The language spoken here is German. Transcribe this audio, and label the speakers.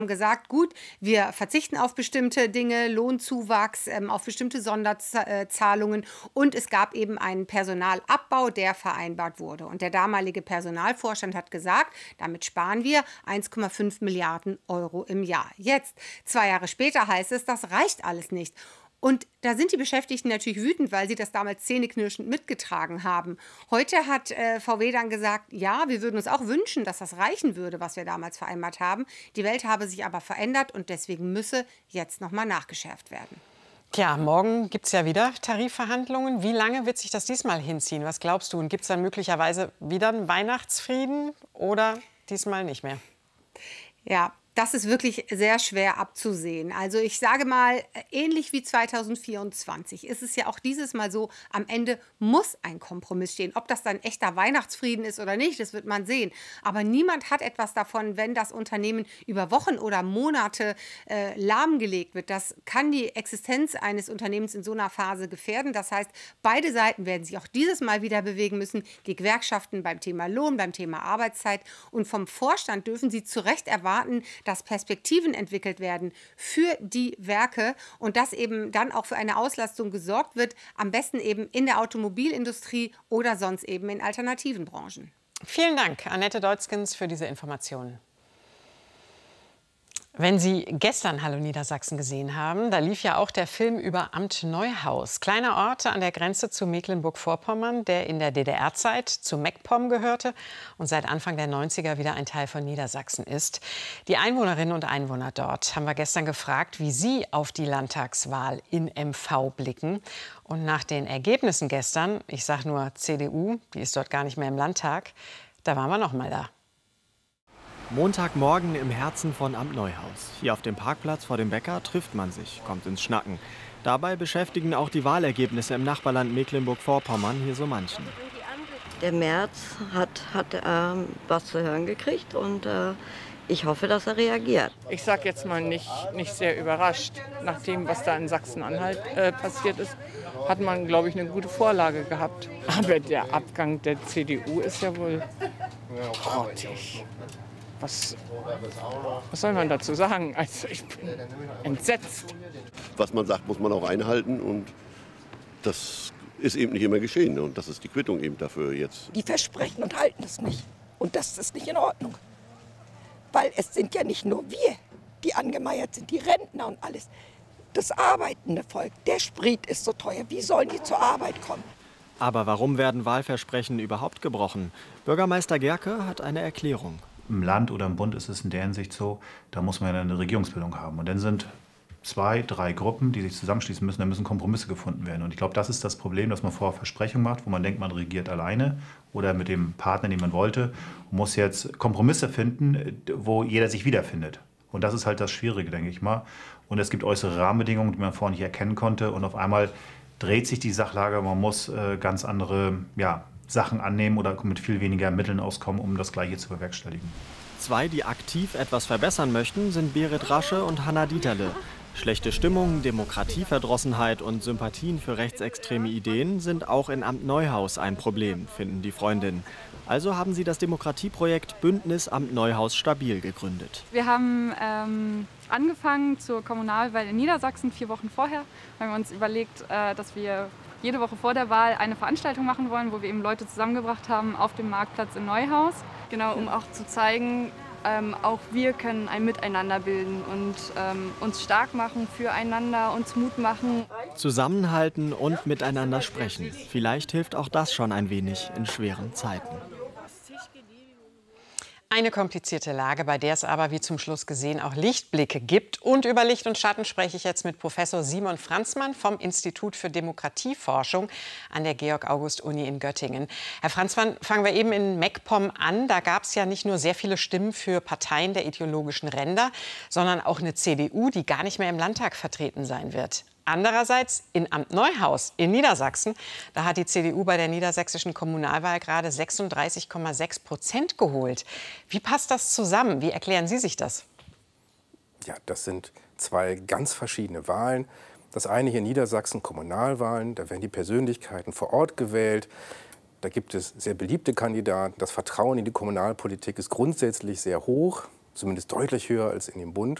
Speaker 1: gesagt, gut, wir verzichten auf bestimmte Dinge, Lohnzuwachs, auf bestimmte Sonderzahlungen und es gab eben einen Personalabbau, der vereinbart wurde. Und der damalige Personalvorstand hat gesagt, damit sparen wir 1,5 Milliarden Euro im Jahr. Jetzt, 2 Jahre später heißt es, das reicht alles nicht. Und da sind die Beschäftigten natürlich wütend, weil sie das damals zähneknirschend mitgetragen haben. Heute hat VW dann gesagt, ja, wir würden uns auch wünschen, dass das reichen würde, was wir damals vereinbart haben. Die Welt habe sich aber verändert und deswegen müsse jetzt nochmal nachgeschärft werden.
Speaker 2: Tja, morgen gibt es ja wieder Tarifverhandlungen. Wie lange wird sich das diesmal hinziehen? Was glaubst du? Und gibt es dann möglicherweise wieder einen Weihnachtsfrieden oder diesmal nicht mehr?
Speaker 1: Ja, das ist wirklich sehr schwer abzusehen. Also ich sage mal, ähnlich wie 2024 ist es ja auch dieses Mal so, am Ende muss ein Kompromiss stehen. Ob das dann echter Weihnachtsfrieden ist oder nicht, das wird man sehen. Aber niemand hat etwas davon, wenn das Unternehmen über Wochen oder Monate lahmgelegt wird. Das kann die Existenz eines Unternehmens in so einer Phase gefährden. Das heißt, beide Seiten werden sich auch dieses Mal wieder bewegen müssen. Die Gewerkschaften beim Thema Lohn, beim Thema Arbeitszeit. Und vom Vorstand dürfen sie zu Recht erwarten, dass Perspektiven entwickelt werden für die Werke und dass eben dann auch für eine Auslastung gesorgt wird, am besten eben in der Automobilindustrie oder sonst eben in alternativen Branchen.
Speaker 2: Vielen Dank, Annette Deutzgens, für diese Informationen. Wenn Sie gestern Hallo Niedersachsen gesehen haben, da lief ja auch der Film über Amt Neuhaus. Kleiner Ort an der Grenze zu Mecklenburg-Vorpommern, der in der DDR-Zeit zu MacPom gehörte und seit Anfang der 90er wieder ein Teil von Niedersachsen ist. Die Einwohnerinnen und Einwohner dort haben wir gestern gefragt, wie sie auf die Landtagswahl in MV blicken. Und nach den Ergebnissen gestern, ich sage nur CDU, die ist dort gar nicht mehr im Landtag, da waren wir noch mal da.
Speaker 3: Montagmorgen im Herzen von Amt Neuhaus. Hier auf dem Parkplatz vor dem Bäcker trifft man sich, kommt ins Schnacken. Dabei beschäftigen auch die Wahlergebnisse im Nachbarland Mecklenburg-Vorpommern hier so manchen.
Speaker 4: Der Merz hat was zu hören gekriegt und ich hoffe, dass er reagiert.
Speaker 5: Ich sage jetzt mal nicht sehr überrascht. Nach dem, was da in Sachsen-Anhalt passiert ist, hat man, glaube ich, eine gute Vorlage gehabt. Aber der Abgang der CDU ist ja wohl grottig. Was soll man dazu sagen? Also ich bin entsetzt.
Speaker 6: Was man sagt, muss man auch einhalten und das ist eben nicht immer geschehen und das ist die Quittung eben dafür jetzt.
Speaker 7: Die versprechen und halten es nicht und das ist nicht in Ordnung. Weil es sind ja nicht nur wir, die angemeiert sind, die Rentner und alles. Das arbeitende Volk, der Sprit ist so teuer, wie sollen die zur Arbeit kommen?
Speaker 3: Aber warum werden Wahlversprechen überhaupt gebrochen? Bürgermeister Gerke hat eine Erklärung.
Speaker 8: Im Land oder im Bund ist es in der Hinsicht so, da muss man ja eine Regierungsbildung haben. Und dann sind 2, 3 Gruppen, die sich zusammenschließen müssen, da müssen Kompromisse gefunden werden. Und ich glaube, das ist das Problem, dass man vorher Versprechungen macht, wo man denkt, man regiert alleine oder mit dem Partner, den man wollte, und muss jetzt Kompromisse finden, wo jeder sich wiederfindet. Und das ist halt das Schwierige, denke ich mal. Und es gibt äußere Rahmenbedingungen, die man vorher nicht erkennen konnte. Und auf einmal dreht sich die Sachlage, man muss ganz andere Sachen annehmen oder mit viel weniger Mitteln auskommen, um das Gleiche zu bewerkstelligen.
Speaker 3: 2, die aktiv etwas verbessern möchten, sind Berit Rasche und Hanna Dieterle. Schlechte Stimmung, Demokratieverdrossenheit und Sympathien für rechtsextreme Ideen sind auch in Amt Neuhaus ein Problem, finden die Freundinnen. Also haben sie das Demokratieprojekt Bündnis Amt Neuhaus stabil gegründet.
Speaker 9: Wir haben angefangen zur Kommunalwahl in Niedersachsen 4 Wochen vorher. Wir haben uns überlegt, dass wir jede Woche vor der Wahl eine Veranstaltung machen wollen, wo wir eben Leute zusammengebracht haben auf dem Marktplatz in Neuhaus.
Speaker 10: Genau, um auch zu zeigen, auch wir können ein Miteinander bilden und uns stark machen füreinander, uns Mut machen.
Speaker 3: Zusammenhalten und miteinander sprechen. Vielleicht hilft auch das schon ein wenig in schweren Zeiten.
Speaker 2: Eine komplizierte Lage, bei der es aber, wie zum Schluss gesehen, auch Lichtblicke gibt. Und über Licht und Schatten spreche ich jetzt mit Professor Simon Franzmann vom Institut für Demokratieforschung an der Georg-August-Uni in Göttingen. Herr Franzmann, fangen wir eben in MacPom an. Da gab es ja nicht nur sehr viele Stimmen für Parteien der ideologischen Ränder, sondern auch eine CDU, die gar nicht mehr im Landtag vertreten sein wird. Andererseits in Amt Neuhaus in Niedersachsen, da hat die CDU bei der niedersächsischen Kommunalwahl gerade 36,6% geholt. Wie passt das zusammen? Wie erklären Sie sich das?
Speaker 11: Ja, das sind 2 ganz verschiedene Wahlen. Das eine hier in Niedersachsen, Kommunalwahlen, da werden die Persönlichkeiten vor Ort gewählt. Da gibt es sehr beliebte Kandidaten. Das Vertrauen in die Kommunalpolitik ist grundsätzlich sehr hoch. zumindest deutlich höher als in dem Bund.